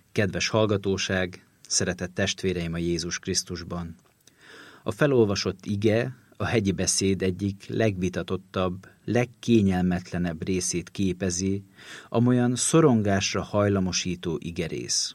Kedves hallgatóság, szeretett testvéreim a Jézus Krisztusban! A felolvasott ige a hegyi beszéd egyik legvitatottabb, legkényelmetlenebb részét képezi, amolyan szorongásra hajlamosító igerész.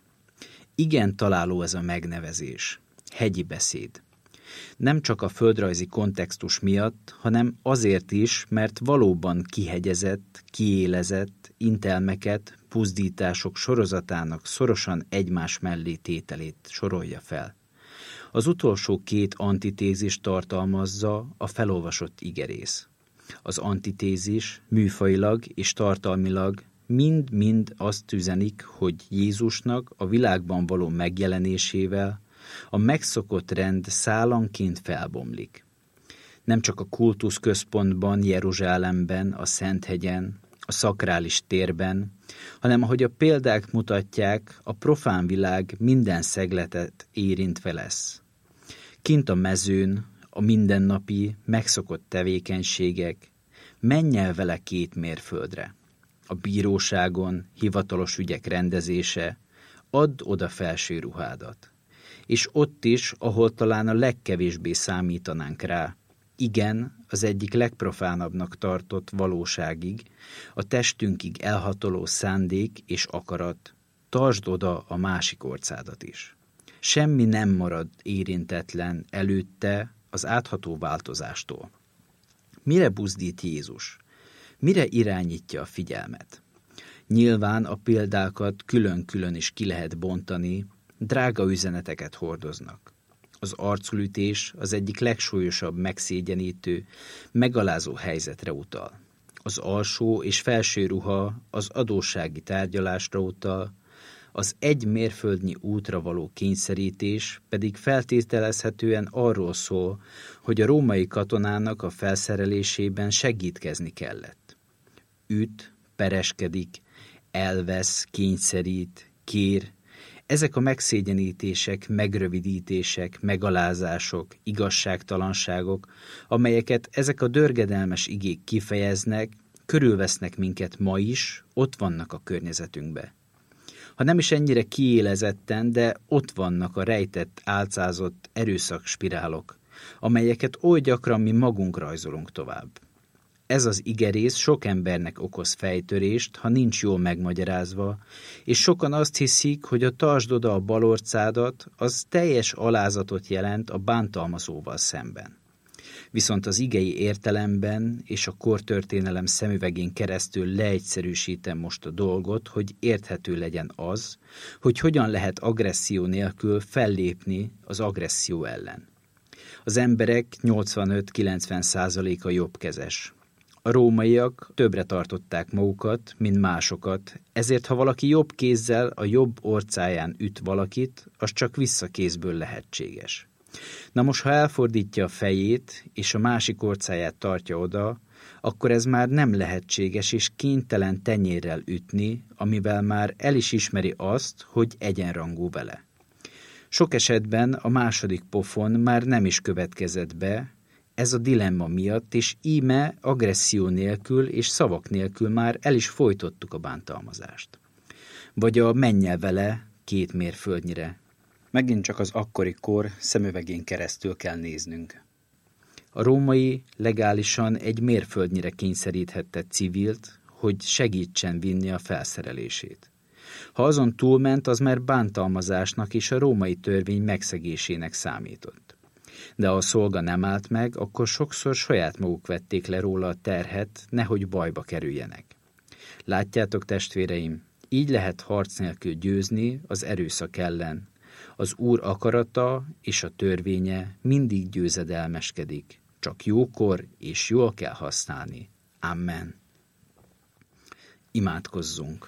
Igen találó ez a megnevezés, hegyi beszéd. Nem csak a földrajzi kontextus miatt, hanem azért is, mert valóban kihegyezett, kiélezett intelmeket, puzdítások sorozatának szorosan egymás mellé tételét sorolja fel. Az utolsó két antitézist tartalmazza a felolvasott igerész. Az antitézis műfajilag és tartalmilag mind-mind azt üzenik, hogy Jézusnak a világban való megjelenésével a megszokott rend szálanként felbomlik. Nem csak a kultuszközpontban, Jeruzsálemben, a Szenthegyen, a szakrális térben, hanem ahogy a példák mutatják, a profán világ minden szegletet érintve lesz. Kint a mezőn, a mindennapi, megszokott tevékenységek, menj el vele 2 mérföldre. A bíróságon, hivatalos ügyek rendezése, add oda felső ruhádat. És ott is, ahol talán a legkevésbé számítanánk rá, igen, az egyik legprofánabbnak tartott valóságig, a testünkig elhatoló szándék és akarat, tartsd oda a másik orcádat is. Semmi nem marad érintetlen előtte az átható változástól. Mire buzdít Jézus? Mire irányítja a figyelmet? Nyilván a példákat külön-külön is ki lehet bontani, drága üzeneteket hordoznak. Az arculütés az egyik legsúlyosabb megszégyenítő, megalázó helyzetre utal. Az alsó és felső ruha az adóssági tárgyalásra utal, az 1 mérföldnyi útra való kényszerítés pedig feltételezhetően arról szól, hogy a római katonának a felszerelésében segítkezni kellett. Üt, pereskedik, elvesz, kényszerít, kér. Ezek a megszégyenítések, megrövidítések, megalázások, igazságtalanságok, amelyeket ezek a dörgedelmes igék kifejeznek, körülvesznek minket ma is, ott vannak a környezetünkbe. Ha nem is ennyire kiélezetten, de ott vannak a rejtett, álcázott erőszakspirálok, amelyeket oly gyakran mi magunk rajzolunk tovább. Ez az igerész sok embernek okoz fejtörést, ha nincs jól megmagyarázva, és sokan azt hiszik, hogy a tartsd oda a bal orcádat, az teljes alázatot jelent a bántalmazóval szemben. Viszont az igei értelemben és a kortörténelem szemüvegén keresztül leegyszerűsítem most a dolgot, hogy érthető legyen az, hogy hogyan lehet agresszió nélkül fellépni az agresszió ellen. Az emberek 85-90%-a jobbkezes. A rómaiak többre tartották magukat, mint másokat, ezért ha valaki jobb kézzel a jobb orcáján üt valakit, az csak visszakézből lehetséges. Na most, ha elfordítja a fejét, és a másik orcáját tartja oda, akkor ez már nem lehetséges, és kénytelen tenyérrel ütni, amivel már el is ismeri azt, hogy egyenrangú vele. Sok esetben a második pofon már nem is következett be, ez a dilemma miatt, és íme agresszió nélkül és szavak nélkül már el is folytottuk a bántalmazást. Vagy a menj el vele 2 mérföldnyire. Megint csak az akkori kor szemüvegén keresztül kell néznünk. A római legálisan 1 mérföldnyire kényszeríthette civilt, hogy segítsen vinni a felszerelését. Ha azon túlment, az már bántalmazásnak és a római törvény megszegésének számított. De ha a szolga nem állt meg, akkor sokszor saját maguk vették le róla a terhet, nehogy bajba kerüljenek. Látjátok, testvéreim, így lehet harc nélkül győzni az erőszak ellen. Az Úr akarata és a törvénye mindig győzedelmeskedik, csak jókor és jól kell használni. Amen. Imádkozzunk.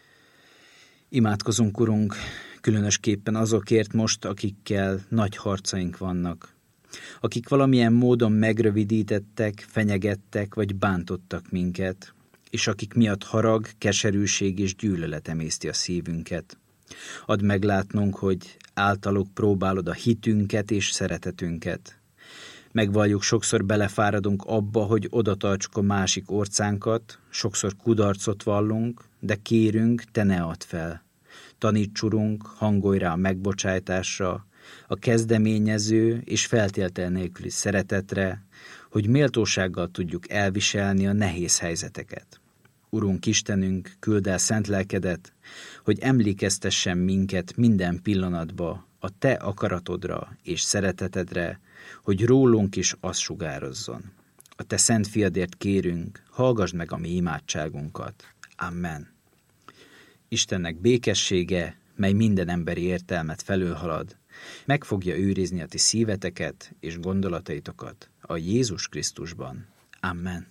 Imádkozunk, Urunk, különösképpen azokért most, akikkel nagy harcaink vannak, akik valamilyen módon megrövidítettek, fenyegettek vagy bántottak minket, és akik miatt harag, keserűség és gyűlölet emészti a szívünket. Add meglátnunk, hogy általuk próbálod a hitünket és szeretetünket. Megvalljuk, sokszor belefáradunk abba, hogy odatartsuk a másik orcánkat, sokszor kudarcot vallunk, de kérünk, te ne add fel. Taníts, Urunk, hangolj rá a megbocsájtásra, a kezdeményező és feltétel nélküli szeretetre, hogy méltósággal tudjuk elviselni a nehéz helyzeteket. Urunk Istenünk, küldd el szent lelkedet, hogy emlékeztessen minket minden pillanatba a Te akaratodra és szeretetedre, hogy rólunk is az sugározzon. A Te szent fiadért kérünk, hallgasd meg a mi imádságunkat. Amen. Istennek békessége, mely minden emberi értelmet felülhalad, meg fogja őrizni a ti szíveteket és gondolataitokat a Jézus Krisztusban. Amen.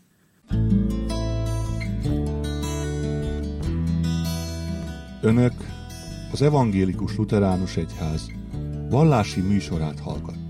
Önök az Evangélikus Lutheránus Egyház vallási műsorát hallgatták.